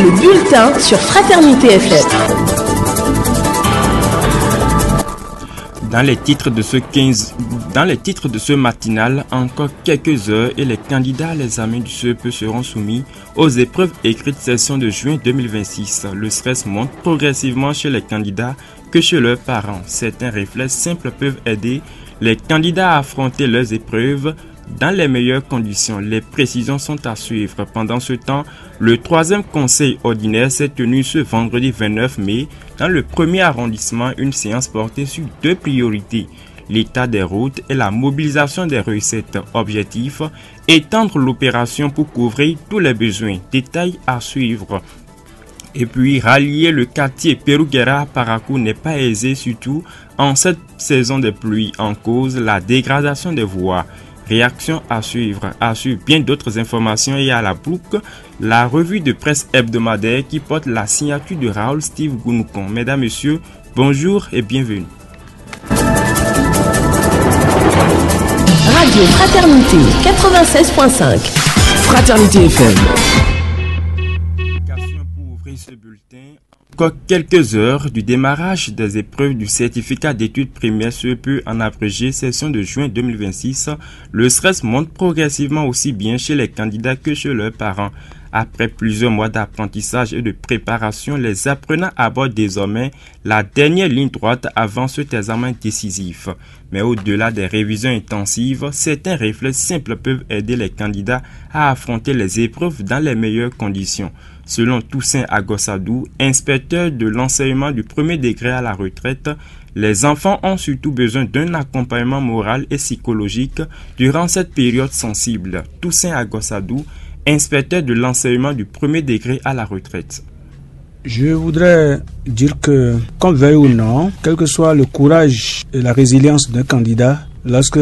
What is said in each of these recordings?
Le bulletin sur Fraternité FM. Dans les titres de ce matinal, encore quelques heures et les candidats à l'examen du CEP seront soumis aux épreuves écrites session de juin 2026. Le stress monte progressivement chez les candidats que chez leurs parents. Certains réflexes simples peuvent aider les candidats à affronter leurs épreuves dans les meilleures conditions. Les précisions sont à suivre. Pendant ce temps, le 3e conseil ordinaire s'est tenu ce vendredi 29 mai dans le 1er arrondissement, une séance portée sur 2 priorités: l'état des routes et la mobilisation des recettes. Objectif: étendre l'opération pour couvrir tous les besoins. Détails à suivre. Et puis, rallier le quartier Peruguera à Parakou n'est pas aisé, surtout en cette saison des pluies. En cause, la dégradation des voies. Réaction à suivre. À suivre bien d'autres informations et à la boucle, la revue de presse hebdomadaire qui porte la signature de Raoul Steve Gounoucon. Mesdames, Messieurs, bonjour et bienvenue. Radio Fraternité 96.5. Fraternité FM. Pour ouvrir ce bulletin, encore quelques heures du démarrage des épreuves du certificat d'études primaires CEP en abrégé session de juin 2026, le stress monte progressivement aussi bien chez les candidats que chez leurs parents. Après plusieurs mois d'apprentissage et de préparation, les apprenants abordent désormais la dernière ligne droite avant cet examen décisif. Mais au-delà des révisions intensives, certains réflexes simples peuvent aider les candidats à affronter les épreuves dans les meilleures conditions. Selon Toussaint Agossadou, inspecteur de l'enseignement du premier degré à la retraite, les enfants ont surtout besoin d'un accompagnement moral et psychologique durant cette période sensible. Toussaint Agossadou, inspecteur de l'enseignement du premier degré à la retraite. Je voudrais dire que, qu'on veuille ou non, quel que soit le courage et la résilience d'un candidat, lorsque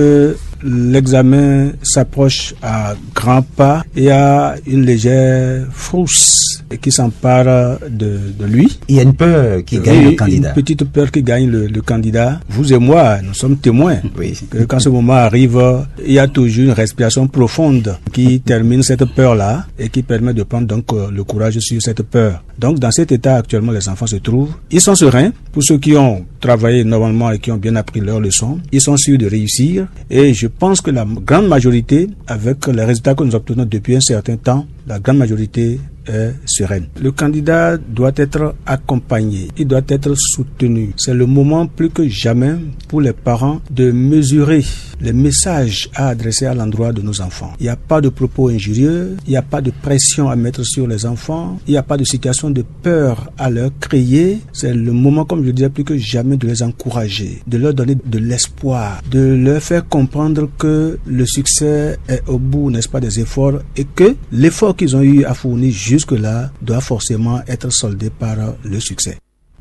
l'examen s'approche à grands pas, il y a une légère frousse qui s'empare de lui. Il y a une peur qui gagne le candidat. Une petite peur qui gagne le candidat. Vous et moi, nous sommes témoins. Oui. Que quand ce moment arrive, il y a toujours une respiration profonde qui termine cette peur-là et qui permet de prendre donc le courage sur cette peur. Donc dans cet état actuellement les enfants se trouvent. Ils sont sereins. Pour ceux qui ont travaillé normalement et qui ont bien appris leurs leçons, ils sont sûrs de réussir. Et je pense que la grande majorité, avec les résultats que nous obtenons depuis un certain temps, la grande majorité est sereine. Le candidat doit être accompagné, il doit être soutenu. C'est le moment plus que jamais pour les parents de mesurer les messages à adresser à l'endroit de nos enfants. Il n'y a pas de propos injurieux, il n'y a pas de pression à mettre sur les enfants, il n'y a pas de situation de peur à leur créer. C'est le moment, comme je disais, plus que jamais de les encourager, de leur donner de l'espoir, de leur faire comprendre que le succès est au bout, n'est-ce pas, des efforts et que l'effort qu'ils ont eu à fournir jusque-là doit forcément être soldé par le succès.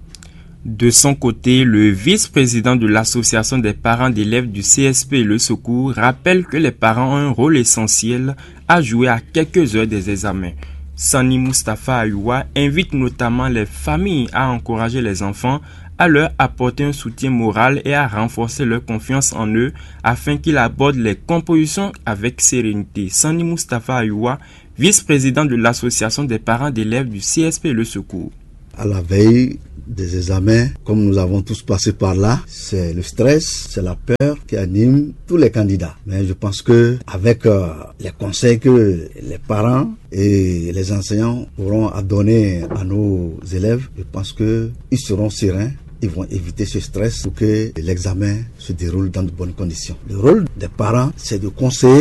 De son côté, le vice-président de l'association des parents d'élèves du CSP Le Secours rappelle que les parents ont un rôle essentiel à jouer à quelques heures des examens. Sani Moustapha Ayoua invite notamment les familles à encourager les enfants, à leur apporter un soutien moral et à renforcer leur confiance en eux afin qu'ils abordent les compositions avec sérénité. Sani Moustapha Ayoua, vice-président de l'association des parents d'élèves du CSP Le Secours. À la veille des examens, comme nous avons tous passé par là, c'est le stress, c'est la peur qui anime tous les candidats. Mais je pense que avec les conseils que les parents et les enseignants auront à donner à nos élèves, je pense que ils seront sereins. Ils vont éviter ce stress pour que l'examen se déroule dans de bonnes conditions. Le rôle des parents, c'est de conseiller